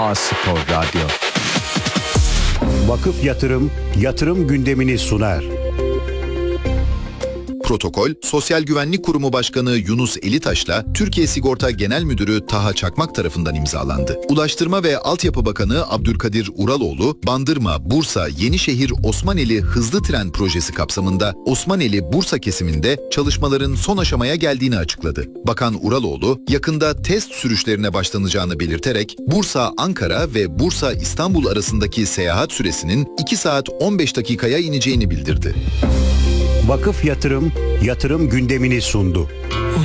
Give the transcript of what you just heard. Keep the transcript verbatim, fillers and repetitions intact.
A Spor Radyo. Vakıf Yatırım, yatırım gündemini sunar. Protokol, Sosyal Güvenlik Kurumu Başkanı Yunus Elitaş'la Türkiye Sigorta Genel Müdürü Taha Çakmak tarafından imzalandı. Ulaştırma ve Altyapı Bakanı Abdülkadir Uraloğlu, Bandırma, Bursa, Yenişehir, Osmaneli Hızlı Tren Projesi kapsamında Osmaneli-Bursa kesiminde çalışmaların son aşamaya geldiğini açıkladı. Bakan Uraloğlu, yakında test sürüşlerine başlanacağını belirterek, Bursa-Ankara ve Bursa-İstanbul arasındaki seyahat süresinin iki saat on beş dakikaya ineceğini bildirdi. Vakıf Yatırım, yatırım gündemini sundu.